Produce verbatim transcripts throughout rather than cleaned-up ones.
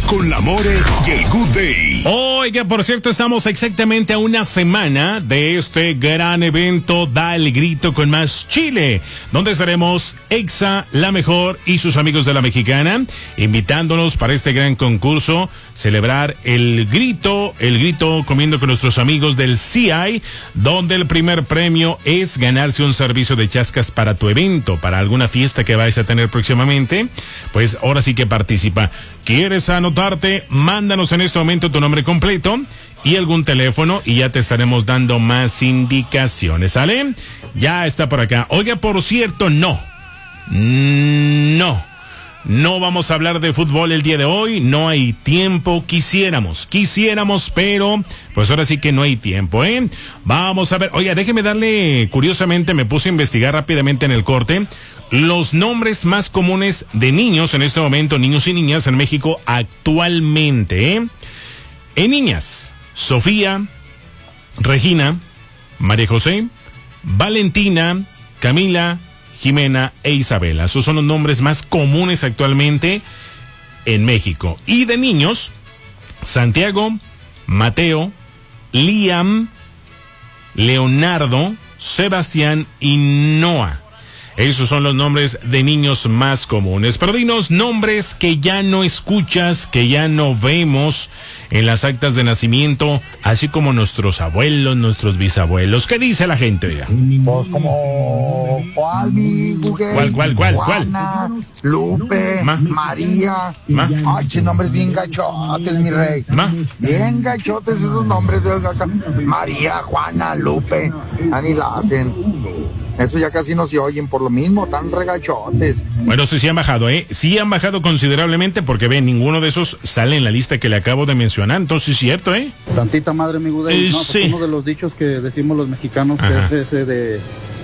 con la More y el Good Day. Oiga, por cierto, estamos exactamente a una semana de este gran evento Da el Grito con Más Chile, donde estaremos Exa, La Mejor y sus amigos de La Mexicana, invitándonos para este gran concurso, celebrar el grito, el grito comiendo con nuestros amigos del C I, donde el primer premio es ganarse un servicio de chascas para tu evento, para alguna fiesta que vais a tener próximamente. Pues ahora sí que participa. ¿Quieres anotarte? Mándanos en este momento tu nombre completo y algún teléfono y ya te estaremos dando más indicaciones, ¿sale? Ya está por acá. Oiga, por cierto, no. No. No vamos a hablar de fútbol el día de hoy. No hay tiempo. Quisiéramos, quisiéramos, pero pues ahora sí que no hay tiempo, ¿eh? Vamos a ver. Oiga, déjeme darle, curiosamente me puse a investigar rápidamente en el corte los nombres más comunes de niños en este momento, niños y niñas en México actualmente, ¿eh? En niñas, Sofía, Regina, María José, Valentina, Camila, Jimena e Isabela. Esos son los nombres más comunes actualmente en México. Y de niños, Santiago, Mateo, Liam, Leonardo, Sebastián y Noah. Esos son los nombres de niños más comunes. Pero dinos nombres que ya no escuchas, que ya no vemos en las actas de nacimiento, así como nuestros abuelos, nuestros bisabuelos. ¿Qué dice la gente, oiga? Pues como ¿cuál, mi Google? ¿Cuál, cuál, cuál, Juana, cuál? Lupe, Ma. María. Ma. Ay, che, nombres bien gachotes, mi rey. Ma. Bien gachotes esos nombres de María, Juana, Lupe. Ya ni la hacen. Eso ya casi no se oyen por lo mismo, tan regachotes. Bueno, sí, sí han bajado, ¿eh? Sí han bajado considerablemente porque, ven, ninguno de esos sale en la lista que le acabo de mencionar. Entonces, es cierto, ¿eh? Tantita madre, mi Gudey. Eh, no, pues sí. uno de los dichos que decimos los mexicanos, Ajá. que es ese de...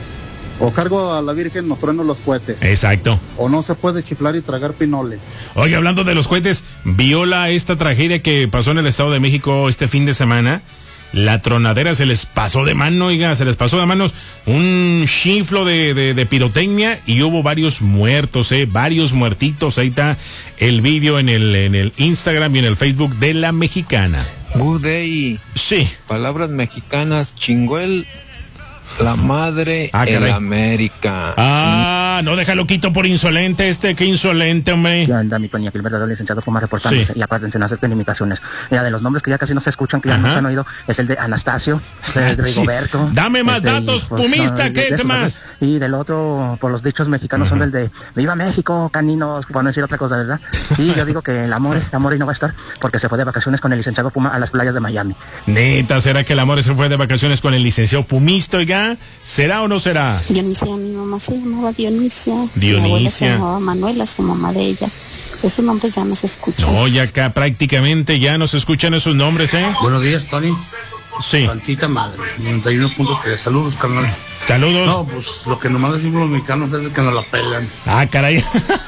O cargo a la Virgen o trueno los cohetes. Exacto. O no se puede chiflar y tragar pinole. Oye, hablando de los cohetes, viola esta tragedia que pasó en el Estado de México este fin de semana. La tronadera se les pasó de mano, oiga, se les pasó de manos un chiflo de, de, de pirotecnia y hubo varios muertos, eh, varios muertitos. Ahí está el vídeo en el, en el Instagram y en el Facebook de La Mexicana. Good day. Sí. Palabras mexicanas, chinguel, la madre, Ah, el caray. América. Ah, no, déjalo quito por insolente este, qué insolente, hombre. ¿Qué onda, mi Toña? Que el verdadero licenciado Puma reportándose. Sí. Y acuérdense, no acepten limitaciones. Mira, de los nombres que ya casi no se escuchan, que ya no Ajá. se han oído, es el de Anastasio, el de Sí. Rigoberto. Dame más este, y, datos, pues, Pumista, no, ¿qué, de qué esos más? nombres. Y del otro, por los dichos mexicanos, son del de Viva México, caninos, para no decir otra cosa, ¿verdad? Y yo digo que el amor, el amor y no va a estar, porque se fue de vacaciones con el licenciado Puma a las playas de Miami. Neta, ¿será que el amor se fue de vacaciones con el licenciado Pumista, oiga? ¿Será o no será? Dionisia, mi mamá se llamaba Dionisia. Dionisia. Mi abuela se llamaba Manuela, su mamá de ella. Esos nombres ya no se escuchan. No, ya acá prácticamente ya no se escuchan esos nombres, ¿eh? Buenos días, Tony. Sí. Tantita madre. noventa y uno punto tres. Saludos, carnal. Saludos. No, pues lo que nomás decimos los mexicanos es que nos la pelan. Ah, caray.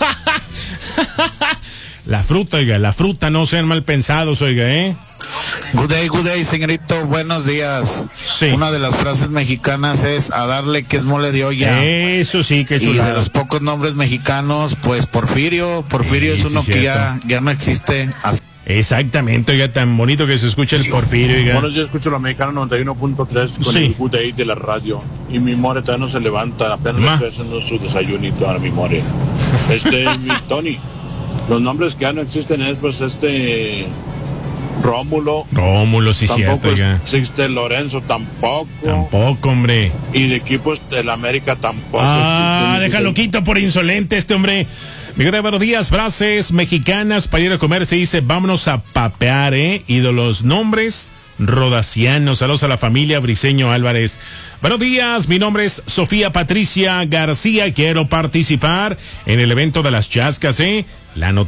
La fruta, oiga, la fruta, no sean mal pensados, oiga, ¿eh? Good day, good day, señorito, buenos días. Sí. Una de las frases mexicanas es a darle que es mole de olla. Eso sí, que es Y de chulada. los pocos nombres mexicanos, pues Porfirio, Porfirio Sí, es uno sí, que cierto. ya, ya no existe. As- Exactamente, oiga, tan bonito que se escucha el Porfirio, oiga. Bueno, yo escucho la mexicana noventa y uno punto tres con Sí. el Good Day de la radio. Y mi more todavía no se levanta, apenas Ma. le estoy haciendo su desayunito a mi more. Este, mi Tony, los nombres que ya no existen es pues este Rómulo. Rómulo, sí, cierto, Tampoco oiga. existe Lorenzo, tampoco. Tampoco, hombre. Y de equipos del América tampoco Ah, existe. déjalo quito por insolente este hombre. Miguel, buenos días, frases mexicanas para ir a comer, se dice, vámonos a papear, ¿eh? Y de los nombres rodacianos, saludos a la familia Briceño Álvarez. Buenos días, mi nombre es Sofía Patricia García, quiero participar en el evento de las chascas, ¿eh? La